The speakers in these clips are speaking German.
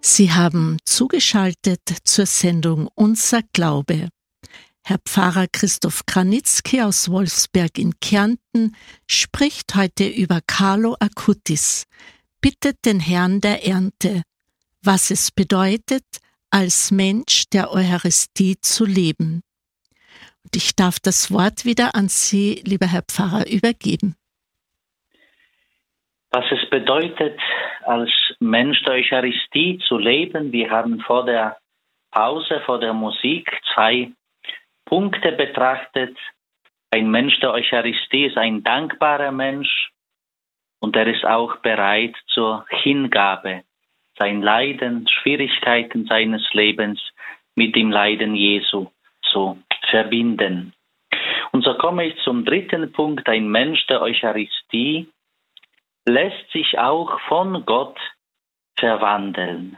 Sie haben zugeschaltet zur Sendung Unser Glaube. Herr Pfarrer Christoph Granitzky aus Wolfsberg in Kärnten spricht heute über Carlo Acutis, bittet den Herrn der Ernte, was es bedeutet, als Mensch der Eucharistie zu leben. Und ich darf das Wort wieder an Sie, lieber Herr Pfarrer, übergeben. Was es bedeutet, als Mensch der Eucharistie zu leben. Wir haben vor der Pause, vor der Musik 2 Punkte betrachtet. Ein Mensch der Eucharistie ist ein dankbarer Mensch und er ist auch bereit zur Hingabe, sein Leiden, Schwierigkeiten seines Lebens mit dem Leiden Jesu zu verbinden. Und so komme ich zum 3. Punkt. Ein Mensch der Eucharistie lässt sich auch von Gott verwandeln.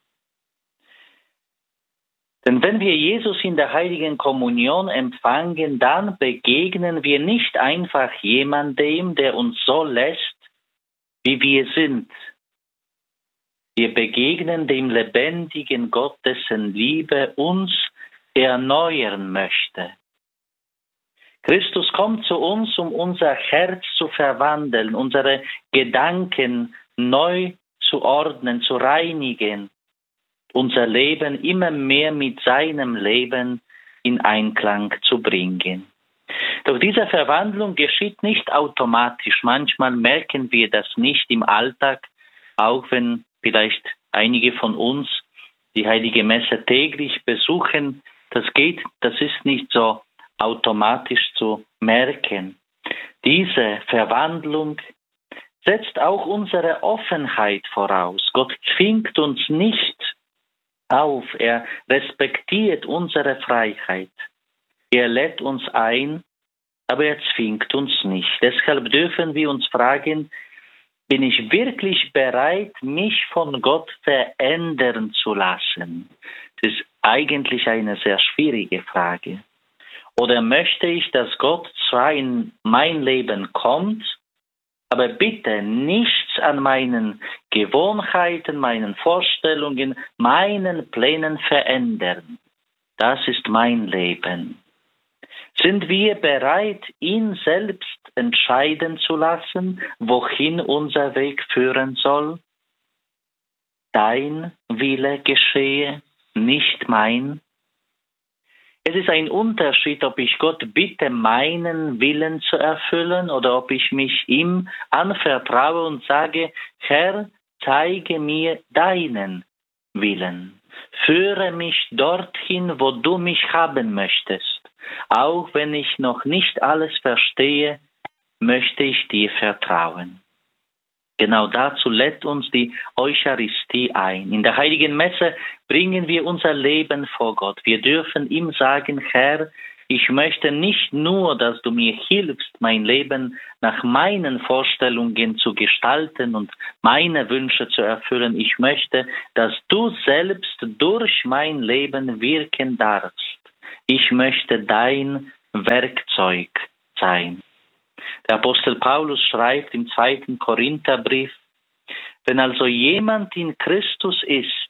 Denn wenn wir Jesus in der Heiligen Kommunion empfangen, dann begegnen wir nicht einfach jemandem, der uns so lässt, wie wir sind. Wir begegnen dem lebendigen Gott, dessen Liebe uns erneuern möchte. Christus kommt zu uns, um unser Herz zu verwandeln, unsere Gedanken neu zu ordnen, zu reinigen, unser Leben immer mehr mit seinem Leben in Einklang zu bringen. Doch diese Verwandlung geschieht nicht automatisch. Manchmal merken wir das nicht im Alltag, auch wenn vielleicht einige von uns die Heilige Messe täglich besuchen. Das ist nicht so automatisch zu merken. Diese Verwandlung setzt auch unsere Offenheit voraus. Gott zwingt uns nicht auf, er respektiert unsere Freiheit. Er lädt uns ein, aber er zwingt uns nicht. Deshalb dürfen wir uns fragen, bin ich wirklich bereit, mich von Gott verändern zu lassen? Das ist eigentlich eine sehr schwierige Frage. Oder möchte ich, dass Gott zwar in mein Leben kommt, aber bitte nichts an meinen Gewohnheiten, meinen Vorstellungen, meinen Plänen verändern. Das ist mein Leben. Sind wir bereit, ihn selbst entscheiden zu lassen, wohin unser Weg führen soll? Dein Wille geschehe, nicht mein. Es ist ein Unterschied, ob ich Gott bitte, meinen Willen zu erfüllen, oder ob ich mich ihm anvertraue und sage, Herr, zeige mir deinen Willen. Führe mich dorthin, wo du mich haben möchtest. Auch wenn ich noch nicht alles verstehe, möchte ich dir vertrauen. Genau dazu lädt uns die Eucharistie ein. In der Heiligen Messe bringen wir unser Leben vor Gott. Wir dürfen ihm sagen, Herr, ich möchte nicht nur, dass du mir hilfst, mein Leben nach meinen Vorstellungen zu gestalten und meine Wünsche zu erfüllen. Ich möchte, dass du selbst durch mein Leben wirken darfst. Ich möchte dein Werkzeug sein. Der Apostel Paulus schreibt im 2. Korintherbrief, wenn also jemand in Christus ist,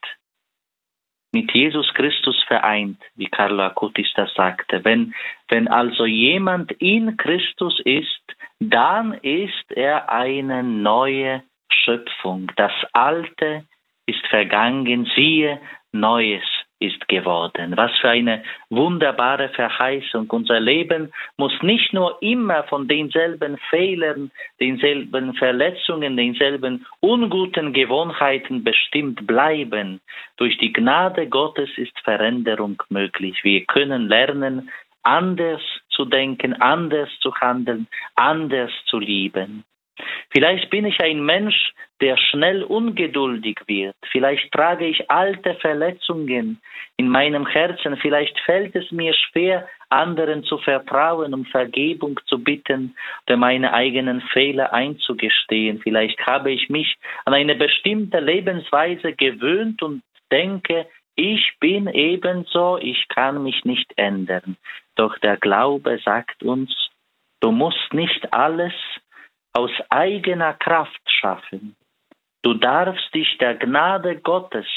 mit Jesus Christus vereint, wie Carlo Acutis das sagte, wenn also jemand in Christus ist, dann ist er eine neue Schöpfung. Das Alte ist vergangen, siehe, Neues ist geworden. Was für eine wunderbare Verheißung. Unser Leben muss nicht nur immer von denselben Fehlern, denselben Verletzungen, denselben unguten Gewohnheiten bestimmt bleiben. Durch die Gnade Gottes ist Veränderung möglich. Wir können lernen, anders zu denken, anders zu handeln, anders zu lieben. Vielleicht bin ich ein Mensch, der schnell ungeduldig wird. Vielleicht trage ich alte Verletzungen in meinem Herzen. Vielleicht fällt es mir schwer, anderen zu vertrauen, um Vergebung zu bitten oder meine eigenen Fehler einzugestehen. Vielleicht habe ich mich an eine bestimmte Lebensweise gewöhnt und denke, ich bin ebenso, ich kann mich nicht ändern. Doch der Glaube sagt uns, du musst nicht alles aus eigener Kraft schaffen. Du darfst dich der Gnade Gottes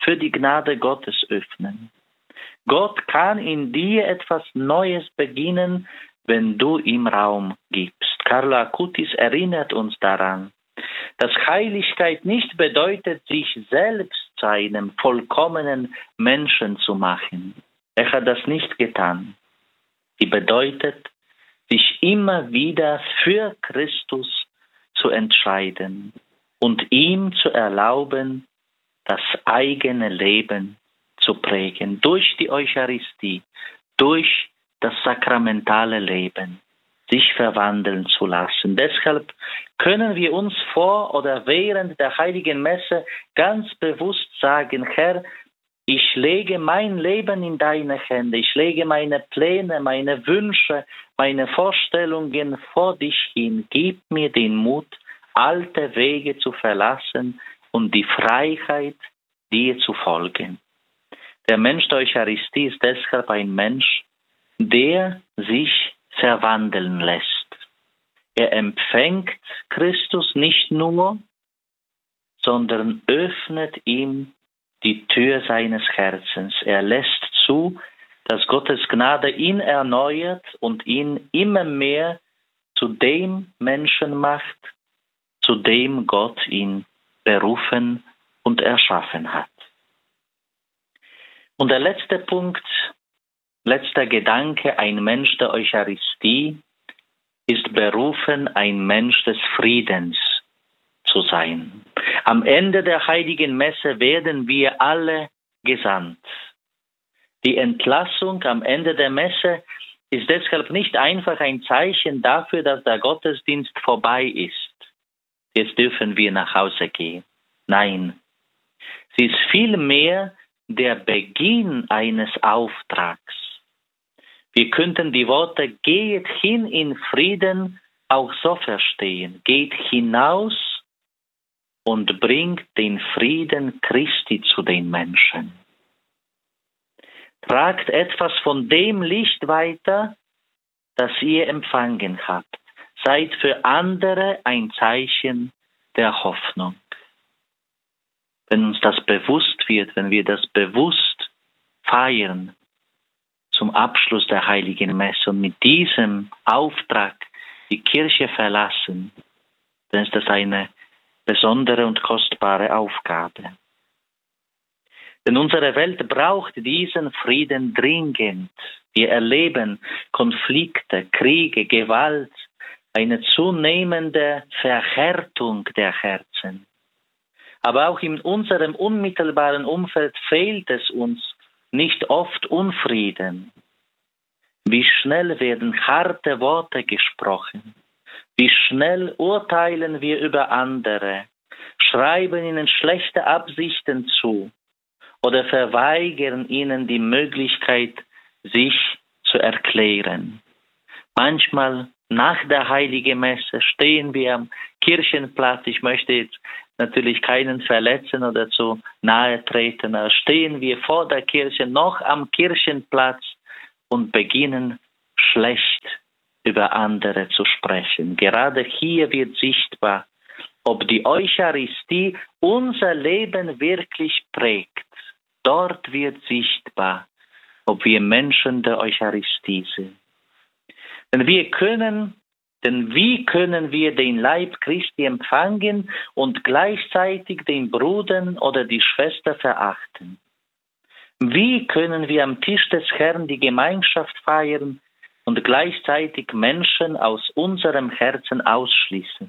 für die Gnade Gottes öffnen. Gott kann in dir etwas Neues beginnen, wenn du ihm Raum gibst. Carlo Acutis erinnert uns daran, dass Heiligkeit nicht bedeutet, sich selbst zu einem vollkommenen Menschen zu machen. Er hat das nicht getan. Sie bedeutet, sich immer wieder für Christus zu entscheiden und ihm zu erlauben, das eigene Leben zu prägen, durch die Eucharistie, durch das sakramentale Leben, sich verwandeln zu lassen. Deshalb können wir uns vor oder während der Heiligen Messe ganz bewusst sagen: Herr, ich lege mein Leben in deine Hände, ich lege meine Pläne, meine Wünsche, meine Vorstellungen vor dich hin. Gib mir den Mut, alte Wege zu verlassen und die Freiheit, dir zu folgen. Der Mensch der Eucharistie ist deshalb ein Mensch, der sich verwandeln lässt. Er empfängt Christus nicht nur, sondern öffnet ihm die Tür seines Herzens. Er lässt zu, dass Gottes Gnade ihn erneuert und ihn immer mehr zu dem Menschen macht, zu dem Gott ihn berufen und erschaffen hat. Und der letzte Punkt, letzter Gedanke: ein Mensch der Eucharistie ist berufen, ein Mensch des Friedens zu sein. Am Ende der Heiligen Messe werden wir alle gesandt. Die Entlassung am Ende der Messe ist deshalb nicht einfach ein Zeichen dafür, dass der Gottesdienst vorbei ist. Jetzt dürfen wir nach Hause gehen. Nein, sie ist vielmehr der Beginn eines Auftrags. Wir könnten die Worte "Geht hin in Frieden" auch so verstehen: Geht hinaus und bringt den Frieden Christi zu den Menschen. Tragt etwas von dem Licht weiter, das ihr empfangen habt. Seid für andere ein Zeichen der Hoffnung. Wenn uns das bewusst wird, wenn wir das bewusst feiern zum Abschluss der Heiligen Messe und mit diesem Auftrag die Kirche verlassen, dann ist das eine besondere und kostbare Aufgabe. Denn unsere Welt braucht diesen Frieden dringend. Wir erleben Konflikte, Kriege, Gewalt, eine zunehmende Verhärtung der Herzen. Aber auch in unserem unmittelbaren Umfeld fehlt es uns nicht oft Unfrieden. Wie schnell werden harte Worte gesprochen? Wie schnell urteilen wir über andere, schreiben ihnen schlechte Absichten zu oder verweigern ihnen die Möglichkeit, sich zu erklären. Manchmal nach der Heiligen Messe stehen wir am Kirchenplatz. Ich möchte jetzt natürlich keinen verletzen oder zu nahe treten. Aber stehen wir vor der Kirche, noch am Kirchenplatz, und beginnen schlecht über andere zu sprechen. Gerade hier wird sichtbar, ob die Eucharistie unser Leben wirklich prägt. Dort wird sichtbar, ob wir Menschen der Eucharistie sind. Denn wie können wir den Leib Christi empfangen und gleichzeitig den Bruder oder die Schwester verachten? Wie können wir am Tisch des Herrn die Gemeinschaft feiern und gleichzeitig Menschen aus unserem Herzen ausschließen?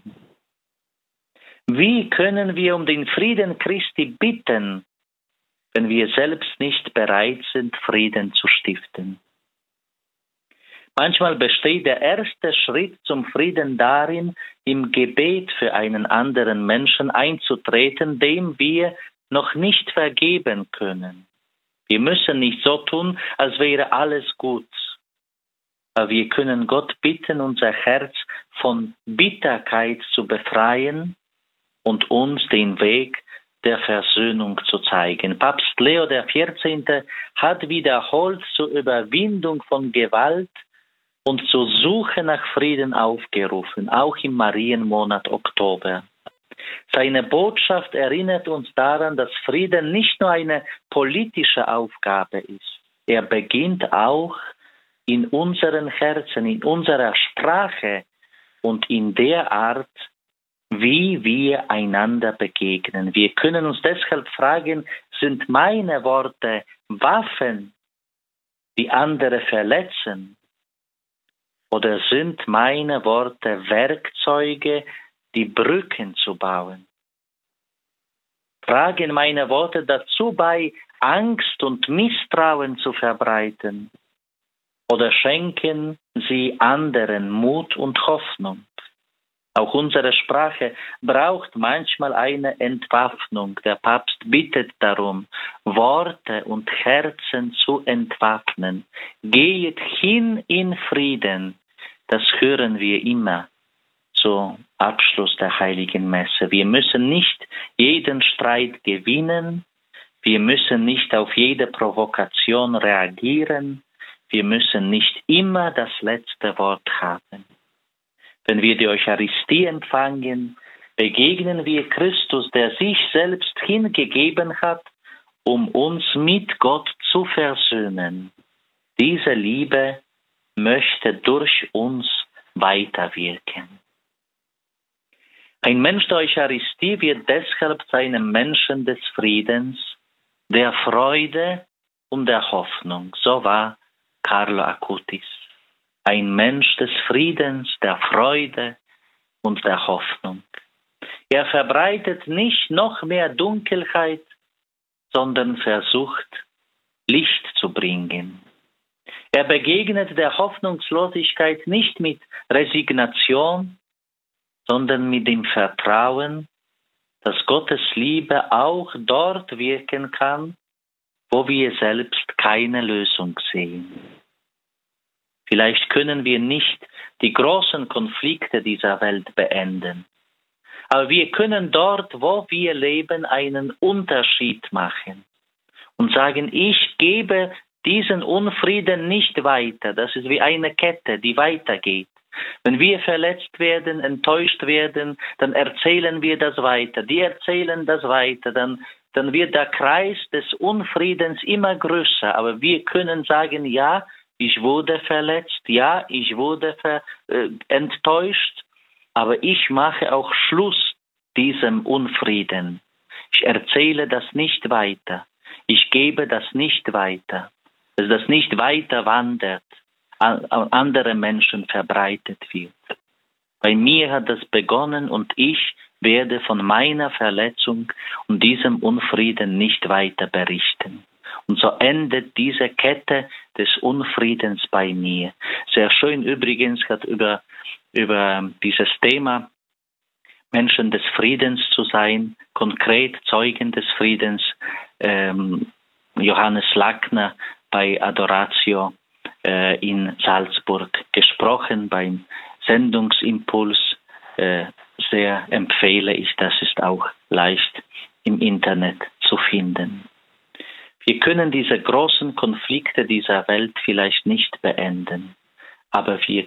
Wie können wir um den Frieden Christi bitten, wenn wir selbst nicht bereit sind, Frieden zu stiften? Manchmal besteht der erste Schritt zum Frieden darin, im Gebet für einen anderen Menschen einzutreten, dem wir noch nicht vergeben können. Wir müssen nicht so tun, als wäre alles gut. Aber wir können Gott bitten, unser Herz von Bitterkeit zu befreien und uns den Weg der Versöhnung zu zeigen. Papst Leo XIV. Hat wiederholt zur Überwindung von Gewalt und zur Suche nach Frieden aufgerufen, auch im Marienmonat Oktober. Seine Botschaft erinnert uns daran, dass Frieden nicht nur eine politische Aufgabe ist. Er beginnt auch in unseren Herzen, in unserer Sprache und in der Art, wie wir einander begegnen. Wir können uns deshalb fragen, sind meine Worte Waffen, die andere verletzen? Oder sind meine Worte Werkzeuge, die Brücken zu bauen? Tragen meine Worte dazu bei, Angst und Misstrauen zu verbreiten? Oder schenken sie anderen Mut und Hoffnung? Auch unsere Sprache braucht manchmal eine Entwaffnung. Der Papst bittet darum, Worte und Herzen zu entwaffnen. Geht hin in Frieden. Das hören wir immer zum Abschluss der Heiligen Messe. Wir müssen nicht jeden Streit gewinnen. Wir müssen nicht auf jede Provokation reagieren. Wir müssen nicht immer das letzte Wort haben. Wenn wir die Eucharistie empfangen, begegnen wir Christus, der sich selbst hingegeben hat, um uns mit Gott zu versöhnen. Diese Liebe möchte durch uns weiterwirken. Ein Mensch der Eucharistie wird deshalb zu einem Menschen des Friedens, der Freude und der Hoffnung. So war Carlo Acutis. Ein Mensch des Friedens, der Freude und der Hoffnung. Er verbreitet nicht noch mehr Dunkelheit, sondern versucht, Licht zu bringen. Er begegnet der Hoffnungslosigkeit nicht mit Resignation, sondern mit dem Vertrauen, dass Gottes Liebe auch dort wirken kann, wo wir selbst keine Lösung sehen. Vielleicht können wir nicht die großen Konflikte dieser Welt beenden, aber wir können dort, wo wir leben, einen Unterschied machen und sagen, ich gebe diesen Unfrieden nicht weiter. Das ist wie eine Kette, die weitergeht. Wenn wir verletzt werden, enttäuscht werden, dann erzählen wir das weiter. Die erzählen das weiter. Dann wird der Kreis des Unfriedens immer größer. Aber wir können sagen, ja, ich wurde verletzt, ja, ich wurde enttäuscht, aber ich mache auch Schluss diesem Unfrieden. Ich erzähle das nicht weiter. Ich gebe das nicht weiter. Dass das nicht weiter wandert, an andere Menschen verbreitet wird. Bei mir hat das begonnen und ich werde von meiner Verletzung und diesem Unfrieden nicht weiter berichten. Und so endet diese Kette des Unfriedens bei mir. Sehr schön übrigens hat über dieses Thema Menschen des Friedens zu sein, konkret Zeugen des Friedens, Johannes Lackner bei Adoratio in Salzburg gesprochen, beim Sendungsimpuls. Sehr empfehle ich, das ist auch leicht im Internet zu finden. Wir können diese großen Konflikte dieser Welt vielleicht nicht beenden, aber wir